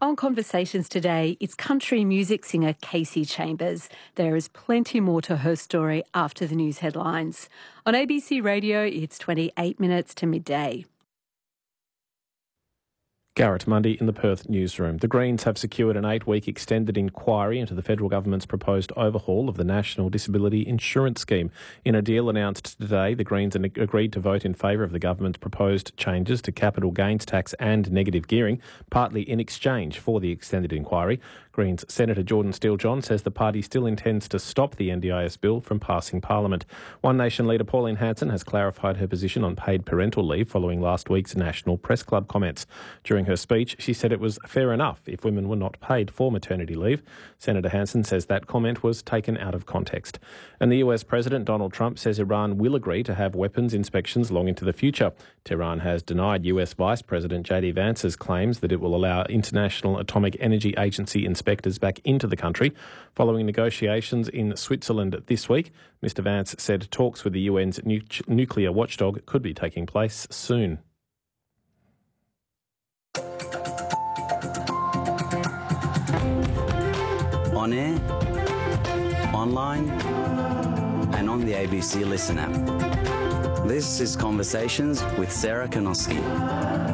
On Conversations today, it's country music singer Casey Chambers. There is plenty more to her story after the news headlines. On ABC Radio, it's 28 minutes to midday. Garrett Mundy in the Perth newsroom. The Greens have secured an 8-week extended inquiry into the federal government's proposed overhaul of the National Disability Insurance Scheme. In a deal announced today, the Greens agreed to vote in favour of the government's proposed changes to capital gains tax and negative gearing, partly in exchange for the extended inquiry. Greens Senator Jordan Steele-John says the party still intends to stop the NDIS bill from passing Parliament. One Nation leader Pauline Hanson has clarified her position on paid parental leave following last week's National Press Club comments. During her speech, she said it was fair enough if women were not paid for maternity leave. Senator Hanson says that comment was taken out of context. And the US President Donald Trump says Iran will agree to have weapons inspections long into the future. Tehran has denied US Vice President JD Vance's claims that it will allow International Atomic Energy Agency inspectors back into the country. Following negotiations in Switzerland this week, Mr Vance said talks with the UN's nuclear watchdog could be taking place soon. On air, online, and on the ABC Listen app. This is Conversations with Sarah Kanoski.